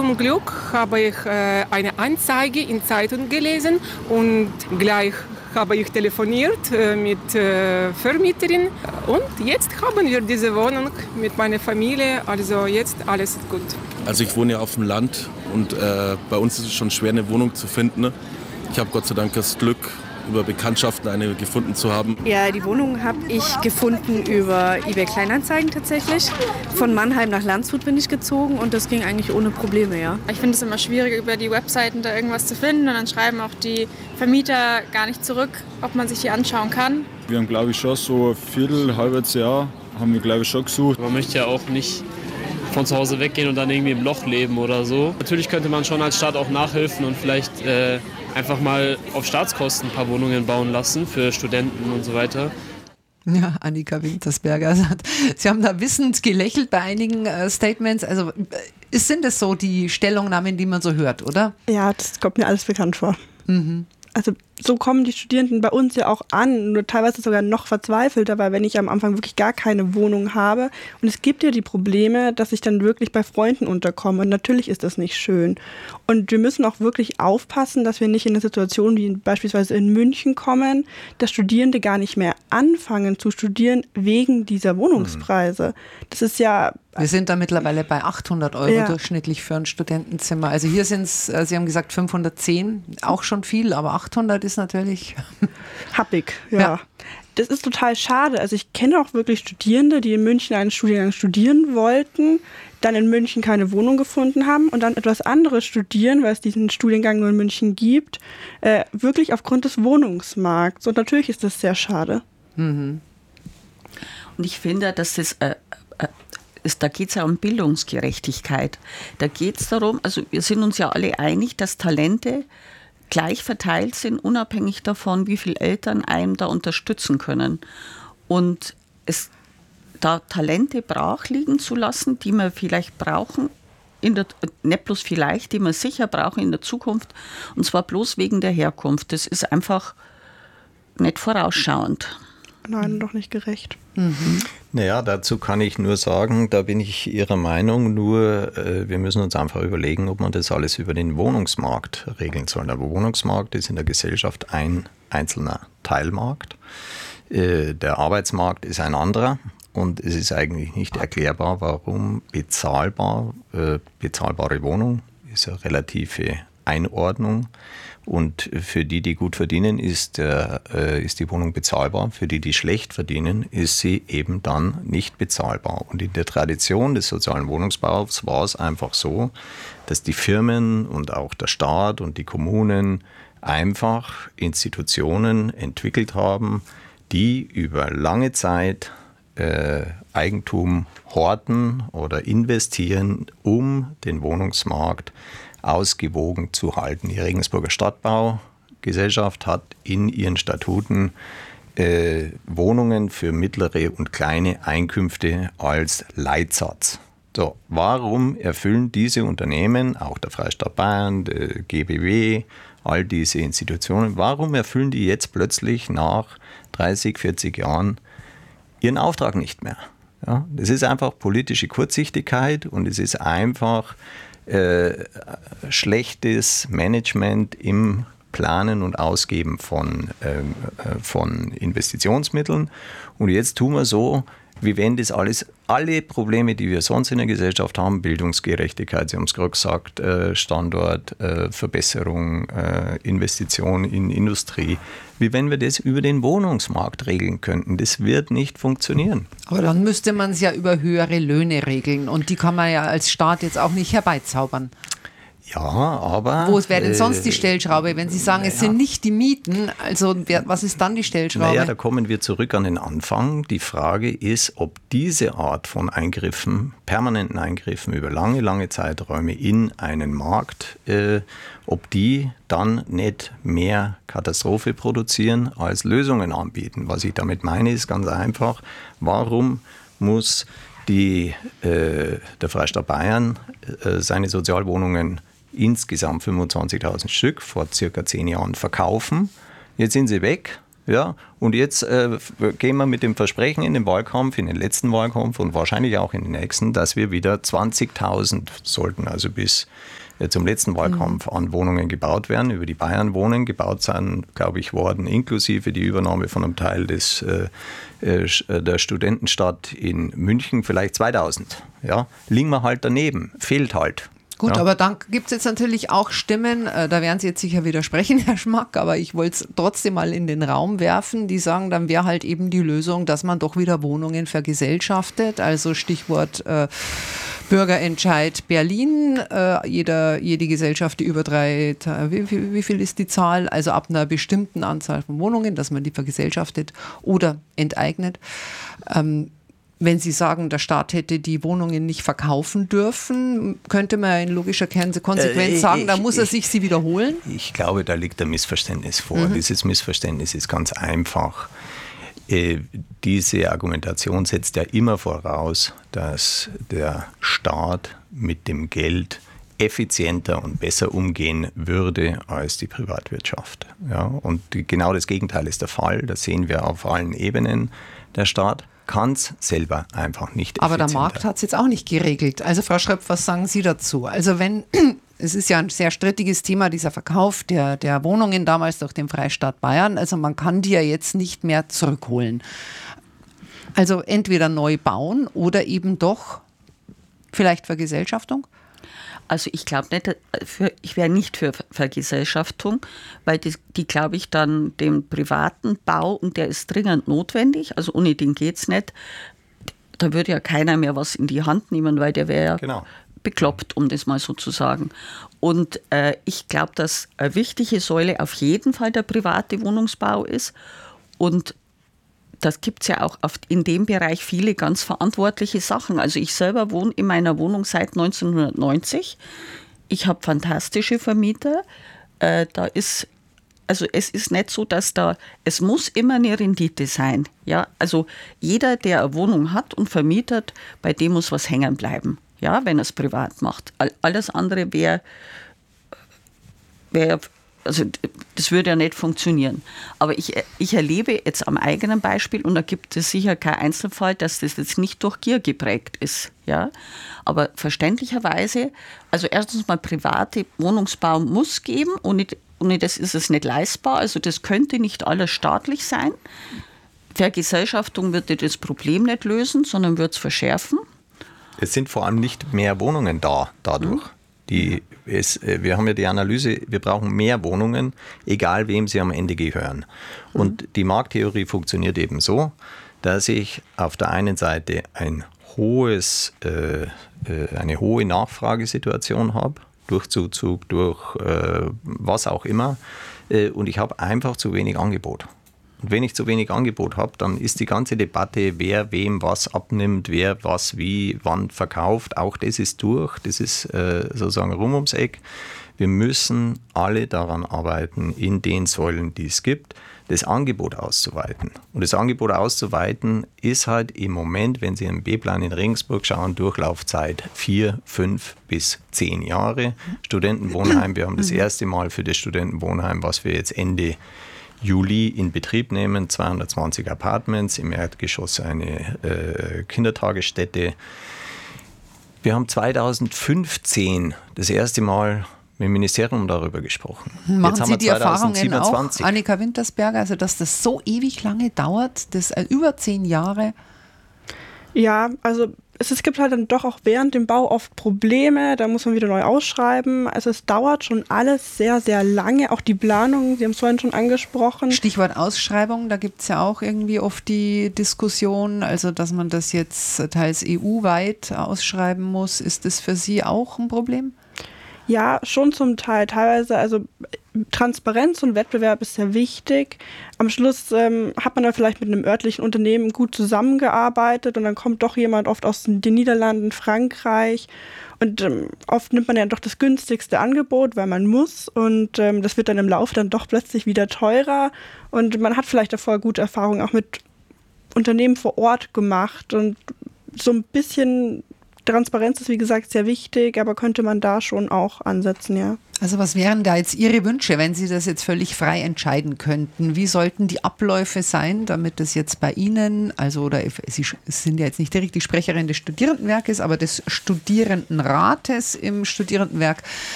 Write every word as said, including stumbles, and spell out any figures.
zum Glück habe ich äh, eine Anzeige in Zeitung gelesen und gleich habe ich telefoniert äh, mit äh, Vermieterin und jetzt haben wir diese Wohnung mit meiner Familie, also jetzt alles gut. Also ich wohne ja auf dem Land und äh, bei uns ist es schon schwer, eine Wohnung zu finden. Ich habe Gott sei Dank das Glück, über Bekanntschaften eine gefunden zu haben. Ja, die Wohnung habe ich gefunden über eBay Kleinanzeigen tatsächlich. Von Mannheim nach Landshut bin ich gezogen und das ging eigentlich ohne Probleme, ja. Ich finde es immer schwierig, über die Webseiten da irgendwas zu finden und dann schreiben auch die Vermieter gar nicht zurück, ob man sich die anschauen kann. Wir haben, glaube ich, schon so ein Viertel, halbes Jahr haben wir, glaube ich, schon gesucht. Man möchte ja auch nicht von zu Hause weggehen und dann irgendwie im Loch leben oder so. Natürlich könnte man schon als Staat auch nachhelfen und vielleicht äh, einfach mal auf Staatskosten ein paar Wohnungen bauen lassen für Studenten und so weiter. Ja, Annika Wintersberger sagt, Sie haben da wissend gelächelt bei einigen äh, Statements. Also äh, sind das so die Stellungnahmen, die man so hört, oder? Ja, das kommt mir alles bekannt vor. Mhm. Also so kommen die Studierenden bei uns ja auch an, nur teilweise sogar noch verzweifelter, weil wenn ich am Anfang wirklich gar keine Wohnung habe und es gibt ja die Probleme, dass ich dann wirklich bei Freunden unterkomme und natürlich ist das nicht schön. Und wir müssen auch wirklich aufpassen, dass wir nicht in eine Situation wie beispielsweise in München kommen, dass Studierende gar nicht mehr anfangen zu studieren wegen dieser Wohnungspreise. Das ist ja... Wir sind da mittlerweile bei achthundert Euro ja. durchschnittlich für ein Studentenzimmer. Also hier sind es, Sie haben gesagt fünfhundertzehn, auch schon viel, aber achthundert ist natürlich... Happig, ja. ja. Das ist total schade. Also ich kenne auch wirklich Studierende, die in München einen Studiengang studieren wollten, dann in München keine Wohnung gefunden haben und dann etwas anderes studieren, weil es diesen Studiengang nur in München gibt, äh, wirklich aufgrund des Wohnungsmarkts. Und natürlich ist das sehr schade. Mhm. Und ich finde, dass das... Äh, äh, Ist, da geht es ja um Bildungsgerechtigkeit. Da geht es darum, also wir sind uns ja alle einig, dass Talente gleich verteilt sind, unabhängig davon, wie viele Eltern einem da unterstützen können. Und es, da Talente brach liegen zu lassen, die wir vielleicht brauchen, in der, nicht bloß vielleicht, die wir sicher brauchen in der Zukunft, und zwar bloß wegen der Herkunft. Das ist einfach nicht vorausschauend. Nein, doch nicht gerecht. Mhm. Naja, dazu kann ich nur sagen, da bin ich Ihrer Meinung, nur äh, wir müssen uns einfach überlegen, ob man das alles über den Wohnungsmarkt regeln soll. Der Wohnungsmarkt ist in der Gesellschaft ein einzelner Teilmarkt. Äh, der Arbeitsmarkt ist ein anderer und es ist eigentlich nicht erklärbar, warum bezahlbar, äh, bezahlbare Wohnung ist eine relative Einordnung. Und für die, die gut verdienen, ist, äh, ist die Wohnung bezahlbar. Für die, die schlecht verdienen, ist sie eben dann nicht bezahlbar. Und in der Tradition des sozialen Wohnungsbaus war es einfach so, dass die Firmen und auch der Staat und die Kommunen einfach Institutionen entwickelt haben, die über lange Zeit äh, Eigentum horten oder investieren, um den Wohnungsmarkt ausgewogen zu halten. Die Regensburger Stadtbaugesellschaft hat in ihren Statuten äh, Wohnungen für mittlere und kleine Einkünfte als Leitsatz. So, warum erfüllen diese Unternehmen, auch der Freistaat Bayern, der G B W, all diese Institutionen, warum erfüllen die jetzt plötzlich nach dreißig, vierzig Jahren ihren Auftrag nicht mehr? Ja, das ist einfach politische Kurzsichtigkeit und es ist einfach Äh, schlechtes Management im Planen und Ausgeben von, äh, von Investitionsmitteln. Und jetzt tun wir so, wie wenn das alles, alle Probleme, die wir sonst in der Gesellschaft haben, Bildungsgerechtigkeit, Sie haben es gerade gesagt, äh, Standort, äh, Verbesserung, äh, Investition in Industrie, wie wenn wir das über den Wohnungsmarkt regeln könnten. Das wird nicht funktionieren. Aber dann müsste man es ja über höhere Löhne regeln und die kann man ja als Staat jetzt auch nicht herbeizaubern. Ja, aber... Wo wäre denn sonst die Stellschraube, wenn Sie sagen, naja. es sind nicht die Mieten, also wer, was ist dann die Stellschraube? Naja, da kommen wir zurück an den Anfang. Die Frage ist, ob diese Art von Eingriffen, permanenten Eingriffen über lange, lange Zeiträume in einen Markt, äh, ob die dann nicht mehr Katastrophe produzieren als Lösungen anbieten. Was ich damit meine, ist ganz einfach, warum muss die, äh, der Freistaat Bayern äh, seine Sozialwohnungen insgesamt fünfundzwanzigtausend Stück vor circa zehn Jahren verkaufen. Jetzt sind sie weg. Ja, und jetzt äh, gehen wir mit dem Versprechen in den Wahlkampf, in den letzten Wahlkampf und wahrscheinlich auch in den nächsten, dass wir wieder zwanzigtausend sollten, also bis äh, zum letzten Wahlkampf mhm. an Wohnungen gebaut werden, über die Bayern Wohnen gebaut sind, glaube ich, worden, inklusive die Übernahme von einem Teil des, äh, äh, der Studentenstadt in München, vielleicht zweitausend. Ja, liegen wir halt daneben, fehlt halt. Gut, ja. aber dann gibt es jetzt natürlich auch Stimmen, äh, da werden Sie jetzt sicher widersprechen, Herr Schmack, aber ich wollte es trotzdem mal in den Raum werfen, die sagen, dann wäre halt eben die Lösung, dass man doch wieder Wohnungen vergesellschaftet, also Stichwort äh, Bürgerentscheid Berlin, äh, jeder, jede Gesellschaft, die über drei, wie, wie, wie viel ist die Zahl, also ab einer bestimmten Anzahl von Wohnungen, dass man die vergesellschaftet oder enteignet. Ähm, Wenn Sie sagen, der Staat hätte die Wohnungen nicht verkaufen dürfen, könnte man in logischer Konsequenz äh, sagen, ich, da muss er ich, sich sie wiederholen? Ich glaube, da liegt ein Missverständnis vor. Mhm. Dieses Missverständnis ist ganz einfach. Äh, diese Argumentation setzt ja immer voraus, dass der Staat mit dem Geld effizienter und besser umgehen würde als die Privatwirtschaft. Ja, und die, genau das Gegenteil ist der Fall. Das sehen wir auf allen Ebenen. Der Staat kann es selber einfach nicht Aber effizienter. der Markt hat es jetzt auch nicht geregelt. Also Frau Schröpf, was sagen Sie dazu? Also wenn, es ist ja ein sehr strittiges Thema, dieser Verkauf der, der Wohnungen damals durch den Freistaat Bayern. Also man kann die ja jetzt nicht mehr zurückholen. Also entweder neu bauen oder eben doch vielleicht Vergesellschaftung? Also ich glaube nicht, für, ich wäre nicht für Vergesellschaftung, weil die, die glaube ich dann den privaten Bau, und der ist dringend notwendig, also ohne den geht es nicht, da würde ja keiner mehr was in die Hand nehmen, weil der wäre ja genau. bekloppt, um das mal so zu sagen. Und äh, ich glaube, dass eine wichtige Säule auf jeden Fall der private Wohnungsbau ist, und das gibt es ja auch in dem Bereich viele ganz verantwortliche Sachen. Also ich selber wohne in meiner Wohnung seit neunzehnhundertneunzig. Ich habe fantastische Vermieter. Äh, da ist, also es ist nicht so, dass da, es muss immer eine Rendite sein. Ja? Also jeder, der eine Wohnung hat und vermietet, bei dem muss was hängen bleiben, ja? Wenn er es privat macht. Alles andere wäre, wär, also das würde ja nicht funktionieren. Aber ich, ich erlebe jetzt am eigenen Beispiel, und da gibt es sicher keinen Einzelfall, dass das jetzt nicht durch Gier geprägt ist. Ja? Aber verständlicherweise, also erstens mal private Wohnungsbau muss geben, ohne, ohne das ist es nicht leistbar. Also das könnte nicht alles staatlich sein. Vergesellschaftung würde das Problem nicht lösen, sondern würde es verschärfen. Es sind vor allem nicht mehr Wohnungen da dadurch. Mhm. Die, es, wir haben ja die Analyse, wir brauchen mehr Wohnungen, egal wem sie am Ende gehören. Und die Markttheorie funktioniert eben so, dass ich auf der einen Seite ein hohes, äh, eine hohe Nachfragesituation habe, durch Zuzug, durch äh, was auch immer, äh, und ich habe einfach zu wenig Angebot. Und wenn ich zu wenig Angebot habe, dann ist die ganze Debatte, wer wem was abnimmt, wer was wie wann verkauft, auch das ist durch, das ist äh, sozusagen rum ums Eck. Wir müssen alle daran arbeiten, in den Säulen, die es gibt, das Angebot auszuweiten. Und das Angebot auszuweiten ist halt im Moment, wenn Sie im B-Plan in Regensburg schauen, Durchlaufzeit vier, fünf bis zehn Jahre. Studentenwohnheim, wir haben das erste Mal für das Studentenwohnheim, was wir jetzt Ende Juli in Betrieb nehmen, zweihundertzwanzig Apartments, im Erdgeschoss eine äh, Kindertagesstätte. Wir haben zweitausendfünfzehn das erste Mal mit dem Ministerium darüber gesprochen. Machen Jetzt haben Sie wir die Erfahrungen auch, zweitausendsiebenundzwanzig. Annika Wintersberger, also dass das so ewig lange dauert, das äh, über zehn Jahre? Ja, also es, es gibt halt dann doch auch während dem Bau oft Probleme, da muss man wieder neu ausschreiben. Also es dauert schon alles sehr, sehr lange, auch die Planung, Sie haben es vorhin schon angesprochen. Stichwort Ausschreibung, da gibt es ja auch irgendwie oft die Diskussion, also dass man das jetzt teils E U-weit ausschreiben muss. Ist das für Sie auch ein Problem? Ja, schon zum Teil. Teilweise, also Transparenz und Wettbewerb ist sehr wichtig. Am Schluss ähm, hat man da vielleicht mit einem örtlichen Unternehmen gut zusammengearbeitet und dann kommt doch jemand oft aus den Niederlanden, Frankreich und ähm, oft nimmt man ja doch das günstigste Angebot, weil man muss und ähm, das wird dann im Laufe dann doch plötzlich wieder teurer und man hat vielleicht davor gute Erfahrungen auch mit Unternehmen vor Ort gemacht und so ein bisschen Transparenz ist, wie gesagt, sehr wichtig, aber könnte man da schon auch ansetzen, ja. Also was wären da jetzt Ihre Wünsche, wenn Sie das jetzt völlig frei entscheiden könnten? Wie sollten die Abläufe sein, damit das jetzt bei Ihnen, also oder Sie sind ja jetzt nicht direkt die Sprecherin des Studierendenwerkes, aber des Studierendenrates im Studierendenwerk,